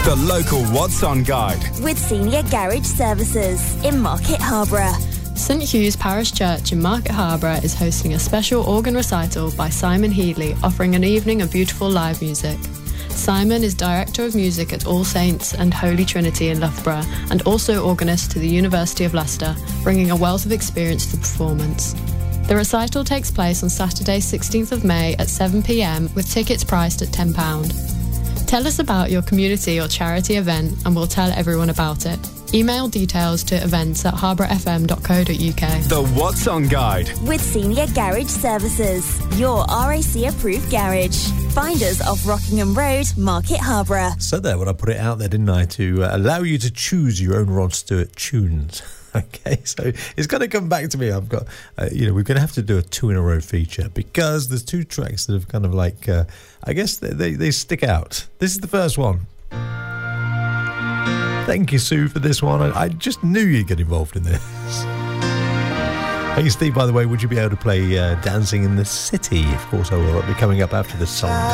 The local What's On guide. With Senior Garage Services in Market Harborough. St Hugh's Parish Church in Market Harborough is hosting a special organ recital by Simon Headley, offering an evening of beautiful live music. Simon is Director of Music at All Saints and Holy Trinity in Loughborough and also organist to the University of Leicester, bringing a wealth of experience to the performance. The recital takes place on Saturday 16th of May at 7 p.m, with tickets priced at £10. Tell us about your community or charity event and we'll tell everyone about it. Email details to events@harbourfm.co.uk. The What's On guide. With Senior Garage Services, your RAC-approved garage. Find us off Rockingham Road, Market Harborough. So there, well, I put it out there, didn't I, to allow you to choose your own Rod Stewart tunes. Okay, so it's going to come back to me. I've got, we're going to have to do a 2-in-a-row feature because there's 2 tracks that have kind of like, I guess they stick out. This is the first one. Thank you, Sue, for this one. I just knew you'd get involved in this. Hey, Steve, by the way, would you be able to play Dancing in the City? Of course I will. It'll be coming up after this song.